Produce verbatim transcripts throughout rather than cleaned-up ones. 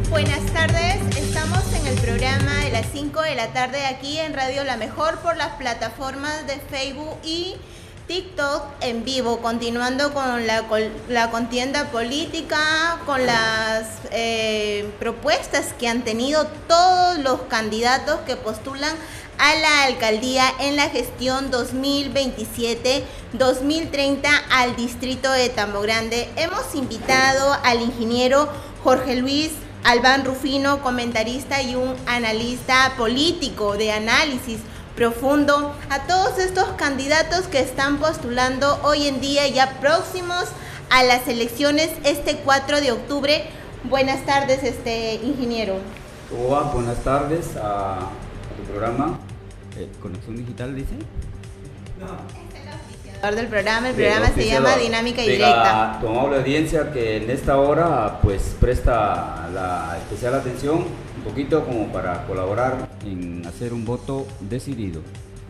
Buenas tardes, estamos en el programa de las cinco de la tarde aquí en Radio La Mejor por las plataformas de Facebook y TikTok en vivo, continuando con la, con la contienda política, con las eh, propuestas que han tenido todos los candidatos que postulan a la alcaldía en la gestión dos mil veintisiete dos mil treinta al distrito de Tambo Grande. Hemos invitado al ingeniero Jorge Luis Albán Rufino, comentarista y un analista político de análisis profundo, a todos estos candidatos que están postulando hoy en día ya próximos a las elecciones este cuatro de octubre. Buenas tardes, este ingeniero. ¿Cómo va? Buenas tardes a, a tu programa. Eh, ¿Conexión Digital dice? No. Del programa, el programa se llama Dinámica y Directa. A tu amable audiencia que en esta hora pues presta la especial atención un poquito como para colaborar en hacer un voto decidido.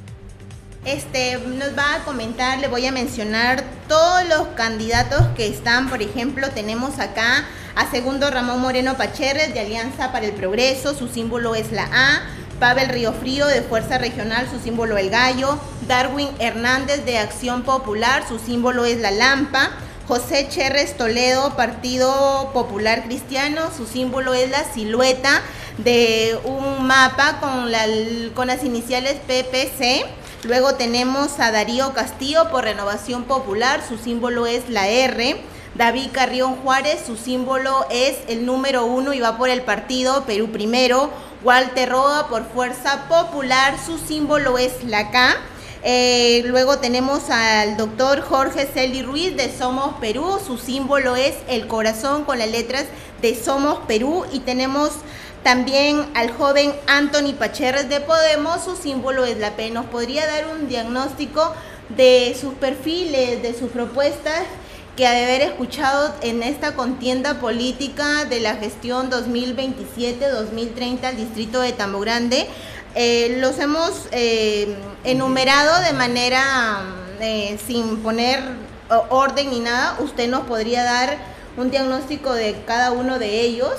Este nos va a comentar, le voy a mencionar todos los candidatos que están. Por ejemplo, tenemos acá a Segundo Ramón Moreno Pacherres de Alianza para el Progreso, su símbolo es la A. Pavel Riofrío de Fuerza Regional, su símbolo el gallo. Darwin Hernández de Acción Popular, su símbolo es la lampa. José Cherres Toledo, Partido Popular Cristiano, su símbolo es la silueta de un mapa con, la, con las iniciales P P C. Luego tenemos a Darío Castillo por Renovación Popular, su símbolo es la R. David Carrión Juárez, su símbolo es el número uno y va por el partido Perú Primero. Walter Roa por Fuerza Popular, su símbolo es la K. Eh, luego tenemos al doctor Jorge Celi Ruiz de Somos Perú, su símbolo es el corazón con las letras de Somos Perú. Y tenemos también al joven Anthony Pacherres de Podemos, su símbolo es la P. ¿Nos podría dar un diagnóstico de sus perfiles, de sus propuestas que ha de haber escuchado en esta contienda política de la gestión dos mil veintisiete dos mil treinta al distrito de Tambo Grande? Eh, los hemos eh, enumerado de manera eh, sin poner orden ni nada. ¿Usted nos podría dar un diagnóstico de cada uno de ellos?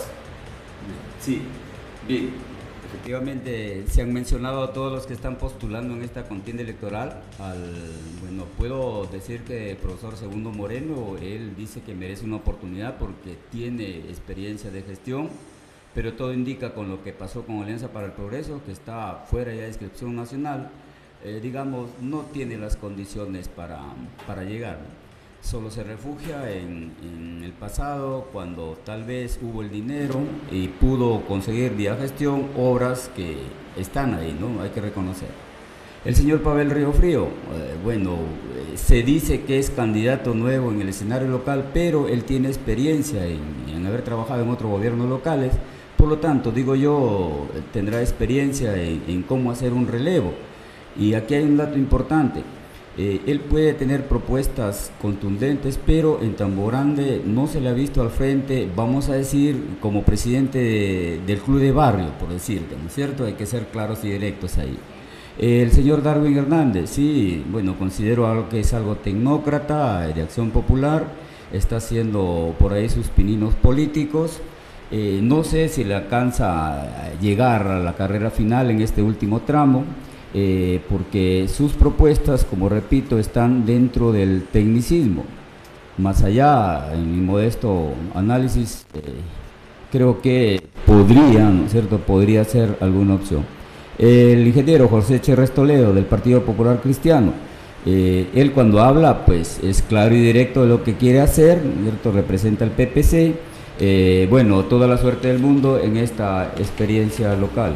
Sí, bien. Efectivamente, se han mencionado a todos los que están postulando en esta contienda electoral. Al, bueno, puedo decir que el profesor Segundo Moreno, él dice que merece una oportunidad porque tiene experiencia de gestión, pero todo indica con lo que pasó con Alianza para el Progreso, que está fuera ya de inscripción nacional, eh, digamos, no tiene las condiciones para, para llegar. Solo se refugia en, en el pasado, cuando tal vez hubo el dinero y pudo conseguir vía gestión obras que están ahí, ¿no? Hay que reconocer. El señor Pavel Riofrío, eh, bueno, eh, se dice que es candidato nuevo en el escenario local, pero él tiene experiencia en, en haber trabajado en otros gobiernos locales, por lo tanto, digo yo, tendrá experiencia en, en cómo hacer un relevo. Y aquí hay un dato importante. Eh, él puede tener propuestas contundentes, pero en Tambo Grande no se le ha visto al frente, vamos a decir, como presidente de, del club de barrio, por decirte, ¿no es cierto? Hay que ser claros y directos ahí. Eh, el señor Darwin Hernández, sí, bueno, considero algo que es algo tecnócrata, de Acción Popular, está haciendo por ahí sus pininos políticos. Eh, no sé si le alcanza a llegar a la carrera final en este último tramo. Eh, porque sus propuestas, como repito, están dentro del tecnicismo. Más allá, en mi modesto análisis, eh, creo que podría, ¿no es cierto?, podría ser alguna opción. El ingeniero José Cherres Toledo, del Partido Popular Cristiano, eh, él cuando habla, pues es claro y directo de lo que quiere hacer, ¿no es cierto?, representa el P P C, eh, bueno, toda la suerte del mundo en esta experiencia local.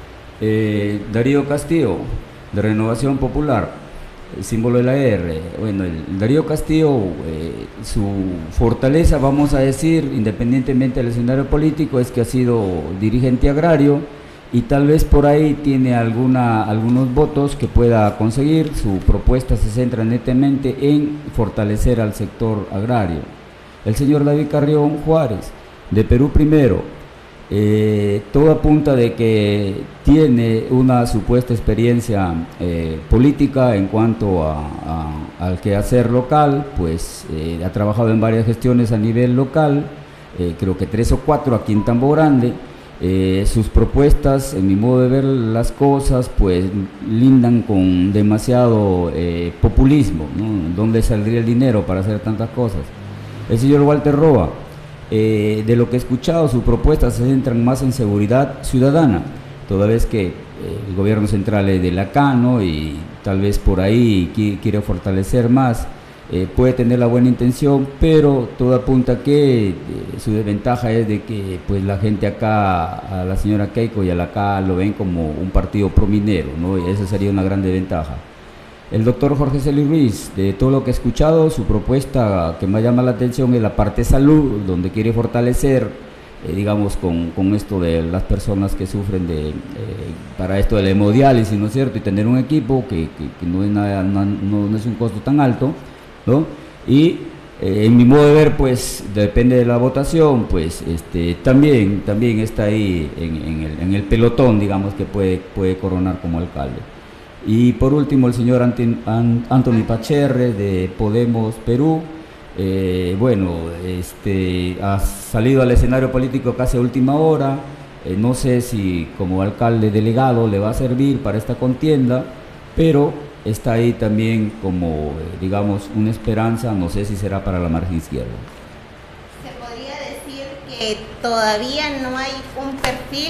Eh, Darío Castillo, de Renovación Popular, el símbolo de la R. Bueno, el Darío Castillo, eh, su fortaleza, vamos a decir, independientemente del escenario político, es que ha sido dirigente agrario y tal vez por ahí tiene alguna, algunos votos que pueda conseguir. Su propuesta se centra netamente en fortalecer al sector agrario. El señor David Carrión Juárez, de Perú Primero, Eh, todo apunta de que tiene una supuesta experiencia eh, política en cuanto a, a, al quehacer local, pues eh, ha trabajado en varias gestiones a nivel local, eh, creo que tres o cuatro aquí en Tambo Grande. Eh, sus propuestas, en mi modo de ver las cosas, pues lindan con demasiado eh, populismo, ¿no? ¿Dónde saldría el dinero para hacer tantas cosas? El señor Walter Roa, eh, de lo que he escuchado, sus propuestas se centran más en seguridad ciudadana, toda vez que eh, el gobierno central es de la C A N, ¿no? Y tal vez por ahí quiere fortalecer más. Eh, puede tener la buena intención, pero todo apunta que eh, su desventaja es de que pues la gente acá, a la señora Keiko y a la C A lo ven como un partido prominero, ¿no? Y esa sería una gran desventaja. El doctor Jorge Celis Ruiz, de todo lo que he escuchado, su propuesta que me llama la atención es la parte salud, donde quiere fortalecer, eh, digamos, con, con esto de las personas que sufren de, eh, para esto de la hemodiálisis, ¿no es cierto? Y tener un equipo que, que, que no, es nada, no, no es un costo tan alto, ¿no? Y eh, en mi modo de ver, pues depende de la votación, pues este también también está ahí en, en, el, en el pelotón, digamos, que puede, puede coronar como alcalde. Y por último el señor Antin, An, Anthony Pacherre de Podemos Perú, eh, bueno, este ha salido al escenario político casi a última hora, eh, no sé si como alcalde delegado le va a servir para esta contienda, pero está ahí también como, digamos, una esperanza, no sé si será para la margen izquierda. ¿Se podría decir que todavía no hay un perfil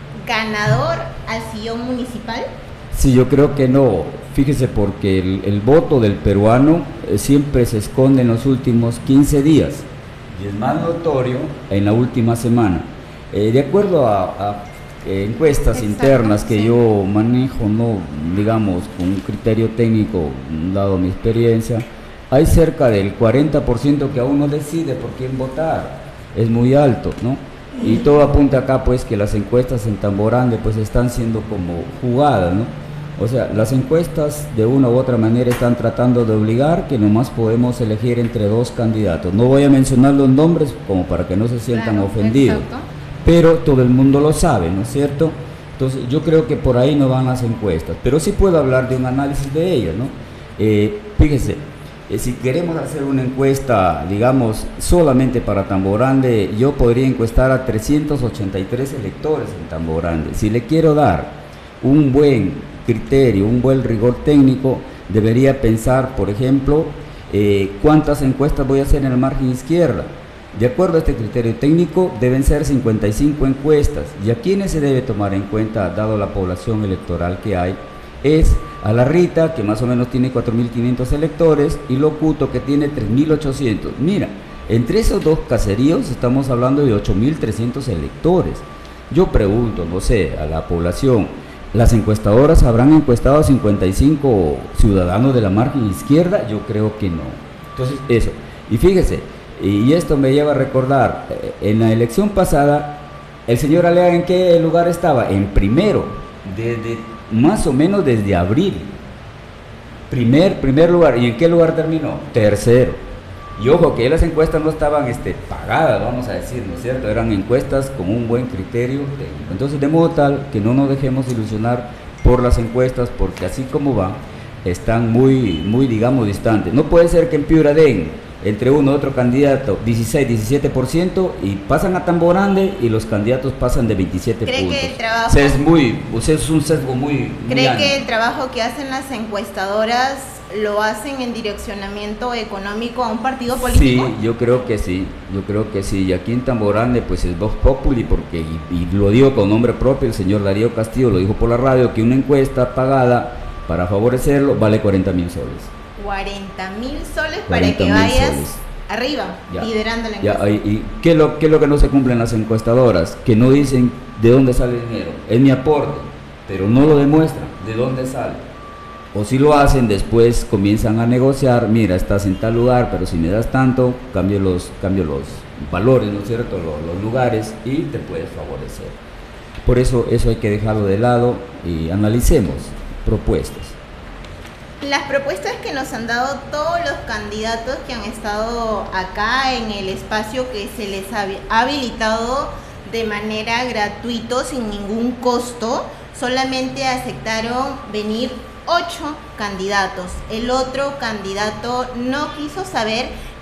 ganador al sillón municipal? Sí, yo creo que no. Fíjese, porque el, el voto del peruano eh, siempre se esconde en los últimos quince días y es más notorio en la última semana. Eh, de acuerdo a... a encuestas Exacto, internas que sí. yo manejo, no, digamos, con un criterio técnico, dado mi experiencia, hay cerca del cuarenta por ciento que aún no decide por quién votar, es muy alto, ¿no? Y todo apunta acá, pues, que las encuestas en Tambo Grande, pues, están siendo como jugadas, ¿no? O sea, las encuestas de una u otra manera están tratando de obligar que nomás podemos elegir entre dos candidatos. No voy a mencionar los nombres como para que no se sientan claro, ofendidos. Exacto. Pero todo el mundo lo sabe, ¿no es cierto? Entonces yo creo que por ahí no van las encuestas, pero sí puedo hablar de un análisis de ellas, ¿no? Eh, fíjese, eh, si queremos hacer una encuesta, digamos, solamente para Tambo Grande, yo podría encuestar a trescientos ochenta y tres electores en Tambo Grande. Si le quiero dar un buen criterio, un buen rigor técnico, debería pensar, por ejemplo, eh, cuántas encuestas voy a hacer en la margen izquierda. De acuerdo a este criterio técnico, deben ser cincuenta y cinco encuestas, y a quienes se debe tomar en cuenta, dado la población electoral que hay, es a la Rita, que más o menos tiene cuatro mil quinientos electores, y Locuto, que tiene tres mil ochocientos. Mira, entre esos dos caseríos estamos hablando de ocho mil trescientos electores. Yo pregunto, no sé, a la población, ¿las encuestadoras habrán encuestado a cincuenta y cinco ciudadanos de la margen izquierda? Yo creo que no. Entonces, eso. Y fíjese, y esto me lleva a recordar, en la elección pasada, el señor Alea, ¿en qué lugar estaba? En primero, desde más o menos desde abril. Primer, primer lugar. ¿Y en qué lugar terminó? Tercero. Y ojo, que las encuestas no estaban este, pagadas, vamos a decir, ¿no es cierto? Eran encuestas con un buen criterio técnico. Entonces, de modo tal que no nos dejemos ilusionar por las encuestas, porque así como va, están muy, muy, digamos, distantes. No puede ser que en Piura den entre uno y otro candidato dieciséis, diecisiete por ciento y pasan a Tambo Grande y los candidatos pasan de veintisiete ¿Cree puntos. Que el trabajo, o sea, es muy, o sea, es un sesgo muy... ¿Cree muy que el trabajo que hacen las encuestadoras lo hacen en direccionamiento económico a un partido político? Sí, yo creo que sí, yo creo que sí. Y aquí en Tambo Grande pues es Vox Populi, porque, y, y lo digo con nombre propio, el señor Darío Castillo lo dijo por la radio, que una encuesta pagada para favorecerlo vale cuarenta mil soles. cuarenta mil soles para que vayas soles. Arriba, ya, liderando la encuesta. Ya, y, y ¿qué, es lo, ¿Qué es lo que no se cumple en las encuestadoras? Que no dicen de dónde sale el dinero. Es mi aporte, pero no lo demuestran de dónde sale. O si lo hacen, después comienzan a negociar, mira, estás en tal lugar, pero si me das tanto, cambio los, cambio los valores, ¿no es cierto?, los, los lugares, y te puedes favorecer. Por eso, eso hay que dejarlo de lado y analicemos propuestas. Las propuestas que nos han dado todos los candidatos que han estado acá en el espacio que se les ha habilitado de manera gratuita, sin ningún costo, solamente aceptaron venir ocho candidatos. El otro candidato no quiso saber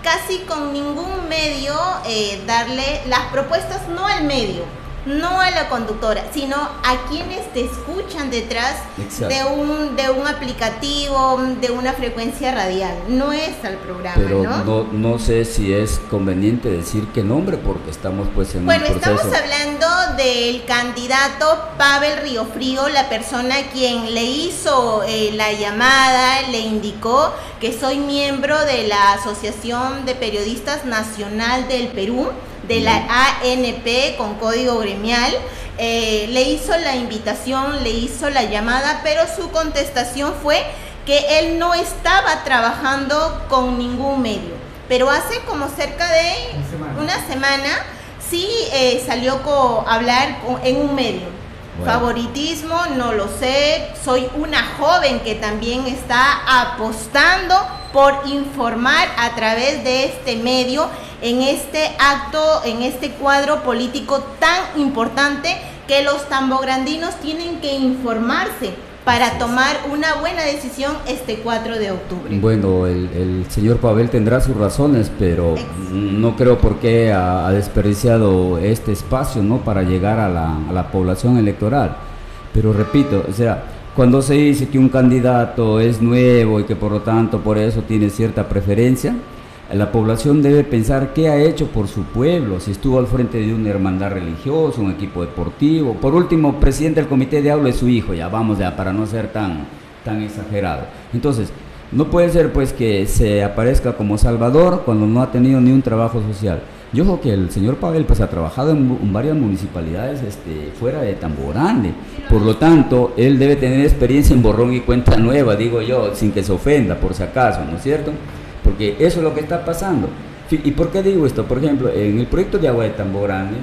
casi con ningún medio eh, darle las propuestas, no al medio, no a la conductora, sino a quienes te escuchan detrás de un, de un aplicativo, de una frecuencia radial. No es al programa, pero ¿no? no, no sé si es conveniente decir qué nombre, porque estamos pues en bueno, un proceso. Estamos hablando del candidato Pavel Riofrío, la persona quien le hizo eh, la llamada, le indicó que soy miembro de la Asociación de Periodistas Nacional del Perú, de la A N P con código gremial. Eh, le hizo la invitación, le hizo la llamada, pero su contestación fue que él no estaba trabajando con ningún medio. Pero hace como cerca de una semana, una semana sí eh, salió a hablar en un medio. Bueno. Favoritismo, no lo sé, soy una joven que también está apostando por informar a través de este medio en este acto, en este cuadro político tan importante que los tambograndinos tienen que informarse para tomar una buena decisión este cuatro de octubre. Bueno, el, el señor Pavel tendrá sus razones, pero Ex no creo por qué ha, ha desperdiciado este espacio, ¿no?, para llegar a la, a la población electoral. Pero repito, o sea, cuando se dice que un candidato es nuevo y que por lo tanto por eso tiene cierta preferencia, la población debe pensar qué ha hecho por su pueblo, si estuvo al frente de una hermandad religiosa, un equipo deportivo. Por último, presidente del comité de aula es su hijo, ya vamos ya, para no ser tan, tan exagerado. Entonces, no puede ser pues que se aparezca como salvador cuando no ha tenido ni un trabajo social. Yo creo que el señor Pavel pues ha trabajado en, en varias municipalidades este, fuera de Tambo Grande, por lo tanto, él debe tener experiencia en borrón y cuenta nueva, digo yo, sin que se ofenda por si acaso, ¿no es cierto? Porque eso es lo que está pasando. ¿Y por qué digo esto? Por ejemplo, en el proyecto de agua de Tambo Grande,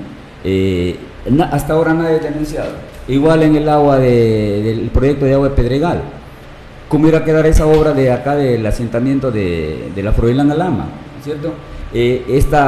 eh, hasta ahora nadie ha denunciado. Igual en el agua de, del proyecto de agua de Pedregal. ¿Cómo irá a quedar esa obra de acá del asentamiento de, de la Froilán Alama? ¿Cierto? Eh,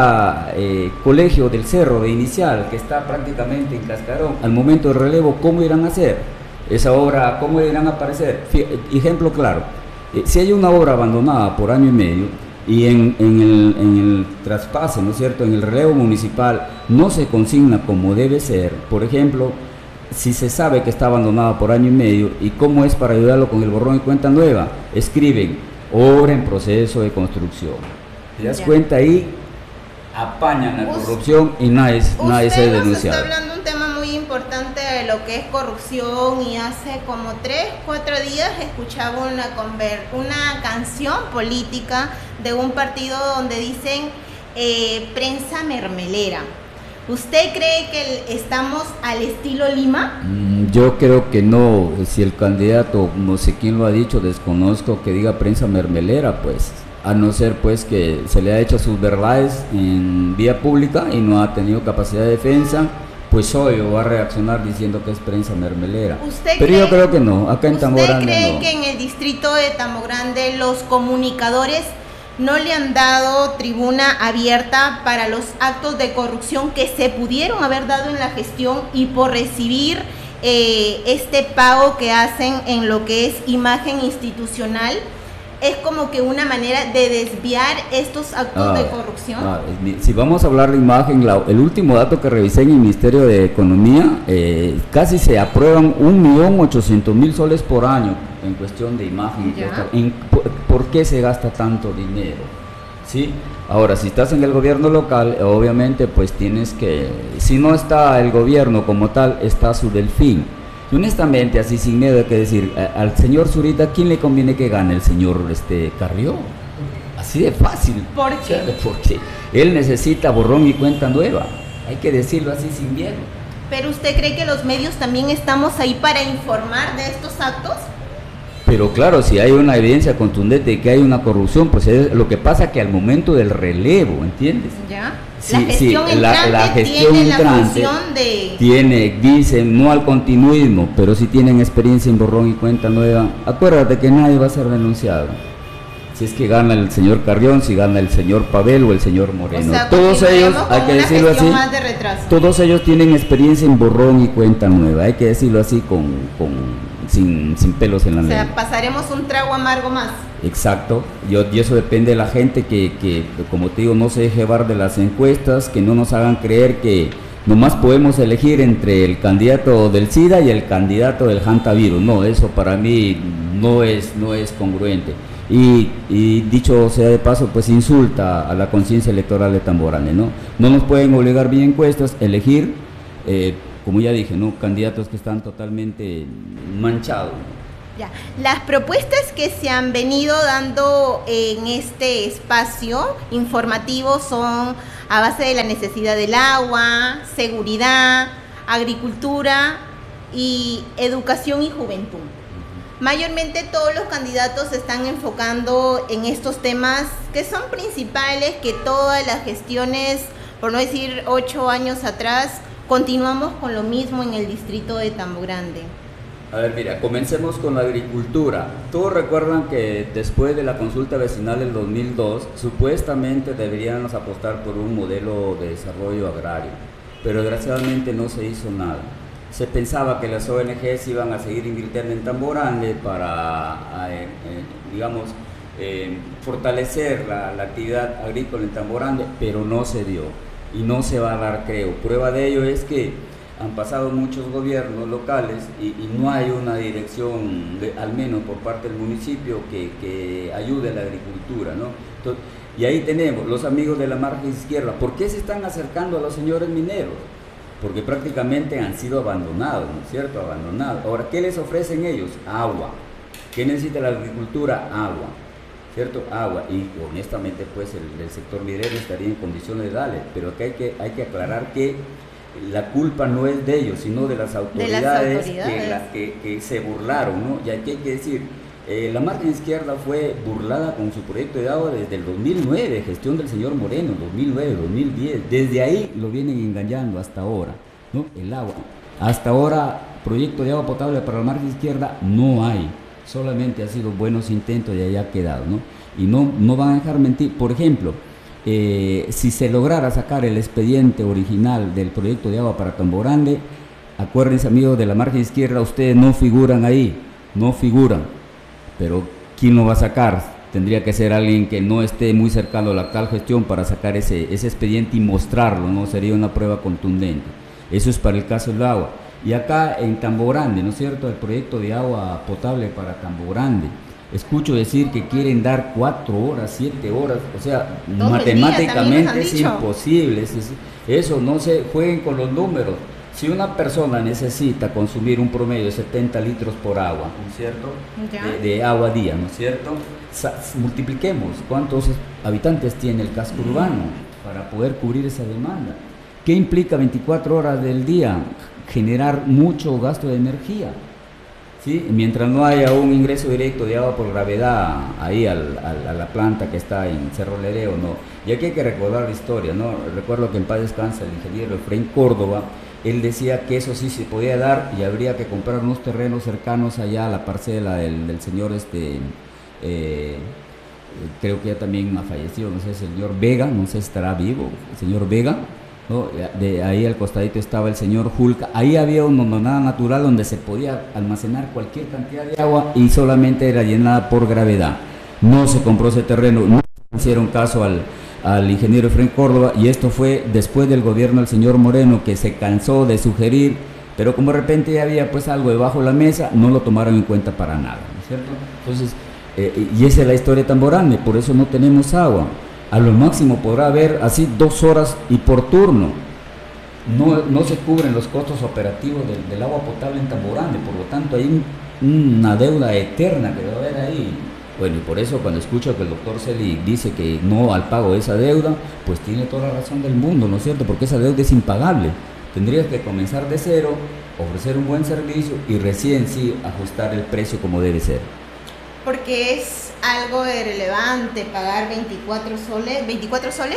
este eh, colegio del Cerro de Inicial, que está prácticamente en Cascarón, al momento del relevo, ¿cómo irán a hacer? Esa obra, ¿cómo irán a aparecer? Ejemplo claro. Eh, si hay una obra abandonada por año y medio y en, en, el, en el traspase, ¿no es cierto?, en el relevo municipal no se consigna como debe ser, por ejemplo, si se sabe que está abandonada por año y medio, ¿y cómo es para ayudarlo con el borrón y cuenta nueva? Escriben, obra en proceso de construcción. ¿Te das ya. cuenta ahí? Apañan la Us corrupción y nadie, nadie se ha denunciado. Usted está hablando un tema muy importante de lo que es corrupción, y hace como tres, cuatro días escuchaba una, una canción política de un partido donde dicen eh, prensa mermelera. ¿Usted cree que estamos al estilo Lima? Mm, yo creo que no. Si el candidato, no sé quién lo ha dicho, desconozco que diga prensa mermelera, pues a no ser pues que se le ha hecho sus verdades en vía pública y no ha tenido capacidad de defensa, pues hoy va a reaccionar diciendo que es prensa mermelera. Pero cree, yo creo que no, acá en Tambo Grande ¿Usted cree no. que en el distrito de Tambo Grande los comunicadores no le han dado tribuna abierta para los actos de corrupción que se pudieron haber dado en la gestión y por recibir eh, este pago que hacen en lo que es imagen institucional? Es como que una manera de desviar estos actos ah, de corrupción. Ah, si vamos a hablar de imagen, la, el último dato que revisé en el Ministerio de Economía, eh, casi se aprueban un millón ochocientos mil soles por año en cuestión de imagen. En, por, ¿Por qué se gasta tanto dinero? ¿Sí? Ahora, si estás en el gobierno local, obviamente pues tienes que, si no está el gobierno como tal, está su delfín. Y honestamente, así sin miedo hay que decir, a, al señor Zurita, ¿quién le conviene que gane? El señor este, Carrió. Así de fácil. ¿Por qué? O sea, porque él necesita borrón y cuenta nueva. Hay que decirlo así sin miedo. ¿Pero usted cree que los medios también estamos ahí para informar de estos actos? Pero claro, si hay una evidencia contundente de que hay una corrupción, pues es lo que pasa que al momento del relevo, ¿entiendes? Ya. Sí, la gestión sí, entrante, la, la gestión tiene entrante la función de... tiene, dicen, no al continuismo, pero si tienen experiencia en borrón y cuenta nueva. Acuérdate que nadie va a ser denunciado. Si es que gana el señor Carrión, si gana el señor Pavel o el señor Moreno. O sea, todos ellos, hay que decirlo así, más de retraso. Todos ellos tienen experiencia en borrón y cuenta nueva, hay que decirlo así con, con sin, sin pelos en la lengua. O sea, pasaremos un trago amargo más. Exacto, Yo, y eso depende de la gente que, que, como te digo, no se deje llevar de las encuestas, que no nos hagan creer que nomás podemos elegir entre el candidato del SIDA y el candidato del hantavirus. No, eso para mí no es, no es congruente. Y, y dicho sea de paso, pues insulta a la conciencia electoral de Tamborrane, ¿no? No nos pueden obligar vía encuestas a elegir, eh, como ya dije, ¿no? Candidatos que están totalmente manchados. Ya. Las propuestas que se han venido dando en este espacio informativo son a base de la necesidad del agua, seguridad, agricultura y educación y juventud. Mayormente todos los candidatos se están enfocando en estos temas que son principales, que todas las gestiones, por no decir ocho años atrás, continuamos con lo mismo en el distrito de Tambo Grande. A ver, mira, comencemos con la agricultura. Todos recuerdan que después de la consulta vecinal del dos mil dos, supuestamente deberíamos apostar por un modelo de desarrollo agrario, pero desgraciadamente no se hizo nada. Se pensaba que las O N Ges iban a seguir invirtiendo en Tambo Grande para, eh, eh, digamos, eh, fortalecer la, la actividad agrícola en Tambo Grande, pero no se dio y no se va a dar, creo. Prueba de ello es que han pasado muchos gobiernos locales y, y no hay una dirección, de, al menos por parte del municipio, que, que ayude a la agricultura, ¿no? Entonces, y ahí tenemos los amigos de la margen izquierda. ¿Por qué se están acercando a los señores mineros? Porque prácticamente han sido abandonados, ¿no es cierto? Abandonados. Ahora, ¿qué les ofrecen ellos? Agua. ¿Qué necesita la agricultura? Agua, ¿cierto? Agua. Y honestamente, pues, el, el sector minero estaría en condiciones de darle, pero acá hay que, hay que aclarar que la culpa no es de ellos, sino de las autoridades, de las autoridades. Que, la, que, que se burlaron, ¿no? Y aquí hay que decir, eh, la margen izquierda fue burlada con su proyecto de agua desde el dos mil nueve, gestión del señor Moreno, dos mil nueve, dos mil diez, desde ahí lo vienen engañando hasta ahora, ¿no? El agua, hasta ahora proyecto de agua potable para la margen izquierda no hay, solamente ha sido buenos intentos y ahí ha quedado, ¿no? Y no, no van a dejar mentir. Por ejemplo, Eh, si se lograra sacar el expediente original del proyecto de agua para Tambo Grande, acuérdense, amigos de la margen izquierda, ustedes no figuran ahí, no figuran, pero ¿quién lo va a sacar? Tendría que ser alguien que no esté muy cercano a la actual gestión para sacar ese, ese expediente y mostrarlo, ¿no? Sería una prueba contundente. Eso es para el caso del agua. Y acá en Tambo Grande, ¿no es cierto?, el proyecto de agua potable para Tambo Grande. Escucho decir que quieren dar cuatro horas, siete horas, o sea, Todo matemáticamente es imposible. Es, eso, no se jueguen con los números. Si una persona necesita consumir un promedio de setenta litros por agua, ¿no es cierto?, de, de agua a día, ¿no es cierto?, Sa multipliquemos cuántos habitantes tiene el casco urbano para poder cubrir esa demanda. ¿Qué implica veinticuatro horas del día? Generar mucho gasto de energía. ¿Sí? Mientras no haya un ingreso directo de agua por gravedad ahí al, al, a la planta que está en Cerro Lereo, no. Y aquí hay que recordar la historia, ¿no? Recuerdo que en paz descansa el ingeniero Efraín Córdoba, él decía que eso sí se podía dar y habría que comprar unos terrenos cercanos allá a la parcela del, del señor, este, eh, creo que ya también ha fallecido, no sé, el señor Vega, no sé si estará vivo, el señor Vega, ¿no? De ahí al costadito estaba el señor Julca, ahí había una hondonada natural donde se podía almacenar cualquier cantidad de agua y solamente era llenada por gravedad. No se compró ese terreno, no hicieron caso al, al ingeniero Efraín Córdoba, y esto fue después del gobierno del señor Moreno, que se cansó de sugerir, pero como de repente ya había pues algo debajo de la mesa, no lo tomaron en cuenta para nada, ¿no es cierto? Entonces, eh, y esa es la historia de Tambo Grande, por eso no tenemos agua. A lo máximo podrá haber así dos horas y por turno. No, no se cubren los costos operativos del, del agua potable en Tambo Grande, por lo tanto hay un, una deuda eterna que debe haber ahí. Bueno, y por eso cuando escucho que el doctor Celi dice que no al pago de esa deuda, pues tiene toda la razón del mundo, ¿no es cierto? Porque esa deuda es impagable. Tendrías que comenzar de cero, ofrecer un buen servicio y recién sí ajustar el precio como debe ser. Porque es algo irrelevante pagar veinticuatro soles, veinticuatro soles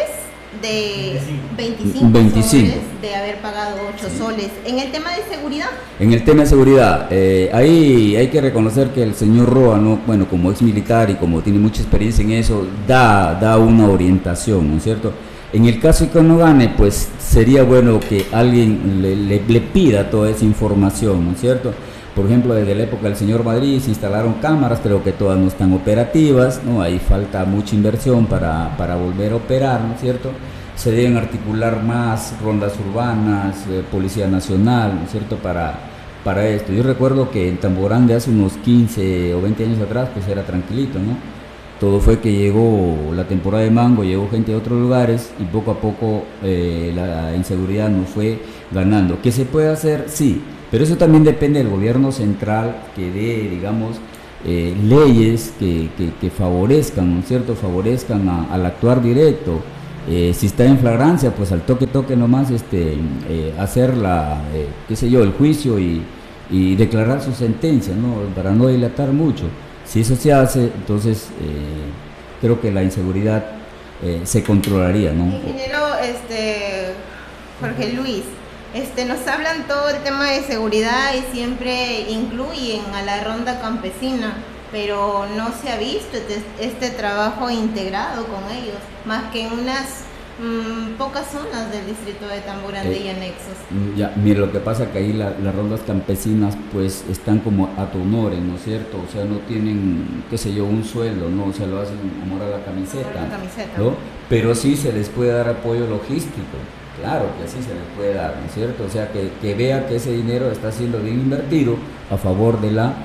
de veinticinco, veinticinco soles de haber pagado ocho sí. soles. En el tema de seguridad. En el tema de seguridad, eh, ahí hay que reconocer que el señor Roa, ¿no? Bueno, como ex militar y como tiene mucha experiencia en eso, da, da una orientación, ¿no es cierto? En el caso de que no gane, pues sería bueno que alguien le, le, le pida toda esa información, ¿no es cierto? Por ejemplo, desde la época del señor Madrid se instalaron cámaras, creo que todas no están operativas, ¿no? Ahí falta mucha inversión para, para volver a operar, ¿no es cierto? Se deben articular más rondas urbanas, eh, Policía Nacional, ¿no es cierto?, para, para esto. Yo recuerdo que en Tamborán de hace unos quince o veinte años atrás, pues era tranquilito, ¿no? Todo fue que llegó la temporada de mango, llegó gente de otros lugares y poco a poco eh, la inseguridad nos fue ganando. ¿Qué se puede hacer? Sí, pero eso también depende del gobierno central que dé, digamos, eh, leyes que, que, que favorezcan, ¿no es cierto?, favorezcan a, al actuar directo. Eh, si está en flagrancia, pues al toque toque nomás este, eh, hacer la, eh, qué sé yo, el juicio y, y declarar su sentencia, ¿no?, para no dilatar mucho. Si eso se hace, entonces eh, creo que la inseguridad eh, se controlaría, ¿no? Ingeniero este, Jorge Luis, este, nos hablan todo el tema de seguridad y siempre incluyen a la ronda campesina, pero no se ha visto este, este trabajo integrado con ellos, más que en unas mmm, pocas zonas del distrito de Tamborandé eh, y anexos. Ya, mire, lo que pasa que ahí la, las rondas campesinas pues están como a tu honor, ¿no es cierto? O sea, no tienen, qué sé yo, un sueldo, ¿no? O sea, lo hacen amor a la camiseta, la camiseta, ¿no? Pero sí se les puede dar apoyo logístico, claro que sí se les puede dar, ¿no es cierto? O sea, que, que vea que ese dinero está siendo bien invertido a favor de la,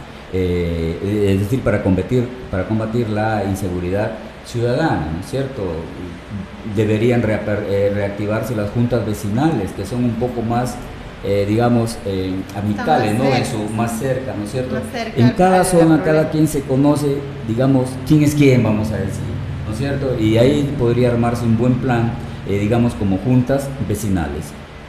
eh, es decir, para combatir, para combatir la inseguridad ciudadana, ¿no es cierto? Deberían reactivarse las juntas vecinales, que son un poco más, eh, digamos, eh, amicales, ¿no? En su, más cerca, ¿no es cierto? En cada zona, cada quien se conoce, digamos, quién es quién, vamos a decir, ¿no es cierto? Y ahí podría armarse un buen plan, eh, digamos, como juntas vecinales.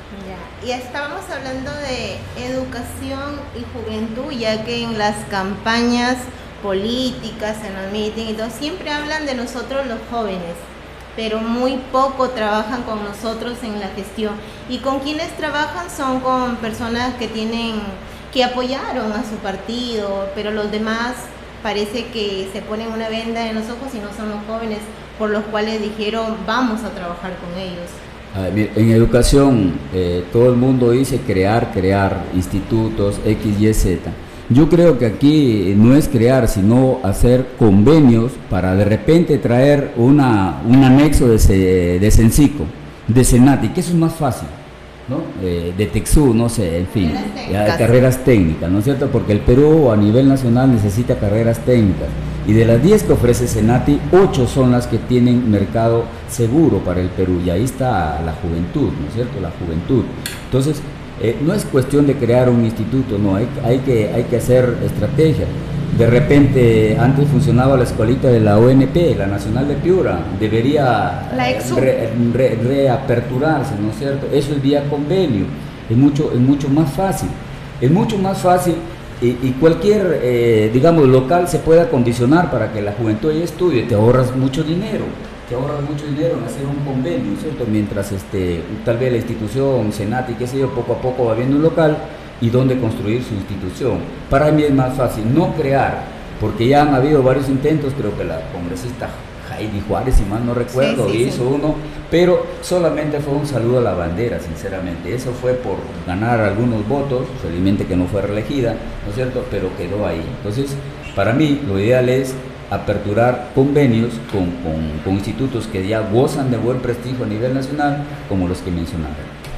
Ya, y estábamos hablando de educación y juventud, ya que en las campañas políticas, en los meetings y todo, siempre hablan de nosotros los jóvenes, pero muy poco trabajan con nosotros en la gestión. Y con quienes trabajan son con personas que tienen, que apoyaron a su partido, pero los demás parece que se ponen una venda en los ojos y no son los jóvenes por los cuales dijeron vamos a trabajar con ellos. A ver, en educación eh, todo el mundo dice crear, crear institutos X, Y, Z. Yo creo que aquí no es crear, sino hacer convenios para de repente traer una, un anexo de, ce, de Cencico, de Senati, que eso es más fácil, ¿no? Eh, de Texú, no sé, en fin, carreras, carreras técnicas, ¿no es cierto? Porque el Perú a nivel nacional necesita carreras técnicas. Y de las diez que ofrece Senati, ocho son las que tienen mercado seguro para el Perú. Y ahí está la juventud, ¿no es cierto? La juventud. Entonces, Eh, no es cuestión de crear un instituto, no, hay, hay, que, hay que hacer estrategia. De repente, antes funcionaba la escuelita de la O N P, la Nacional de Piura, debería re, re, reaperturarse, ¿no es cierto? Eso es vía convenio, es mucho, es mucho más fácil, es mucho más fácil y, y cualquier, eh, digamos, local se puede acondicionar para que la juventud ahí estudie, te ahorras mucho dinero. Te ahorras mucho dinero en hacer un convenio, ¿cierto? Mientras este, tal vez la institución, Senati, qué sé yo, poco a poco va viendo un local y dónde construir su institución. Para mí es más fácil no crear, porque ya han habido varios intentos, creo que la congresista Heidi Juárez, si mal no recuerdo, sí, sí, hizo sí. uno, pero solamente fue un saludo a la bandera, sinceramente. Eso fue por ganar algunos votos, felizmente que no fue reelegida, ¿no es cierto? Pero quedó ahí. Entonces, para mí, lo ideal es aperturar convenios con, con, con institutos que ya gozan de buen prestigio a nivel nacional, como los que mencionaba.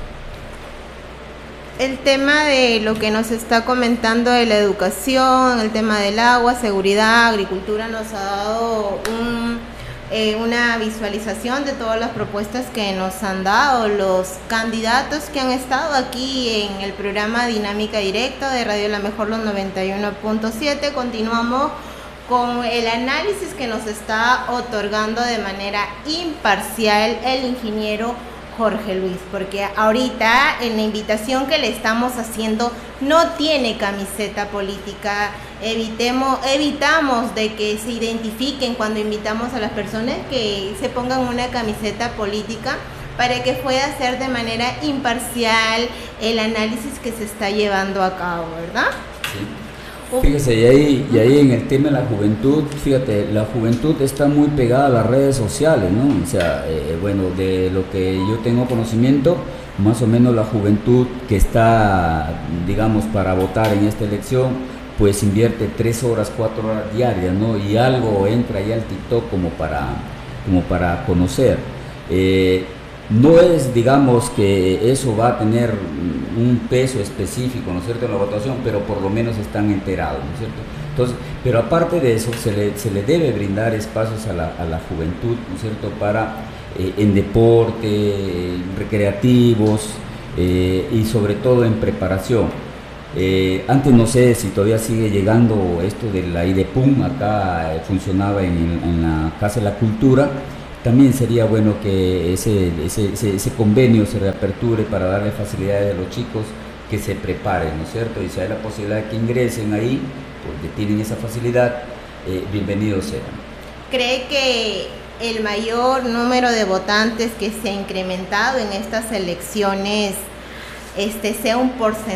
El tema de lo que nos está comentando de la educación, el tema del agua, seguridad, agricultura, nos ha dado un, eh, una visualización de todas las propuestas que nos han dado los candidatos que han estado aquí en el programa Dinámica Directa de Radio La Mejor, los noventa y uno punto siete. Continuamos con el análisis que nos está otorgando de manera imparcial el ingeniero Jorge Luis, porque ahorita en la invitación que le estamos haciendo no tiene camiseta política. Evitemos, evitamos de que se identifiquen cuando invitamos a las personas que se pongan una camiseta política para que pueda ser de manera imparcial el análisis que se está llevando a cabo, ¿verdad? Sí. Fíjese, y ahí, y ahí en el tema de la juventud, fíjate, la juventud está muy pegada a las redes sociales, ¿no? O sea, eh, bueno, de lo que yo tengo conocimiento, más o menos la juventud que está, digamos, para votar en esta elección, pues invierte tres horas, cuatro horas diarias, ¿no? Y algo entra ahí al TikTok como para, como para conocer. Eh, no es, digamos, que eso va a tener un peso específico, ¿no es cierto?, en la votación, pero por lo menos están enterados, ¿no es cierto? Entonces, pero aparte de eso, se le, se le debe brindar espacios a la, a la juventud, ¿no es cierto?, para, eh, en deporte, recreativos, eh, y sobre todo en preparación. Eh, antes no sé si todavía sigue llegando esto de la IDEPUM, acá eh, funcionaba en, en la Casa de la Cultura. También sería bueno que ese, ese, ese, ese convenio se reaperture para darle facilidades a los chicos que se preparen, ¿no es cierto? Y si hay la posibilidad de que ingresen ahí, porque tienen esa facilidad, eh, bienvenidos sean. ¿Cree que el mayor número de votantes que se ha incrementado en estas elecciones este, sea un porcentaje